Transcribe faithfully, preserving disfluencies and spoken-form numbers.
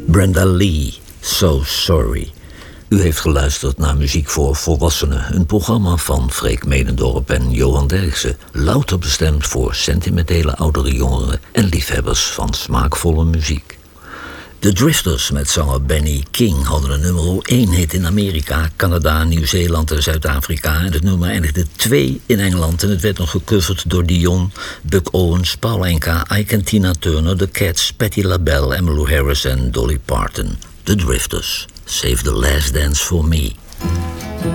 Brenda Lee, So Sorry. U heeft geluisterd naar Muziek voor Volwassenen, een programma van Freek Medendorp en Johan Derksen, louter bestemd voor sentimentele oudere jongeren en liefhebbers van smaakvolle muziek. De Drifters met zanger Benny King hadden een nummer één hit in Amerika, Canada, Nieuw-Zeeland en Zuid-Afrika. En het nummer eindigde twee in Engeland en het werd nog gecoverd door Dion, Buck Owens, Paul Anka, Ike en Tina Turner, The Cats, Patti LaBelle, Emmylou Harris en Dolly Parton. The Drifters, Save the Last Dance for Me.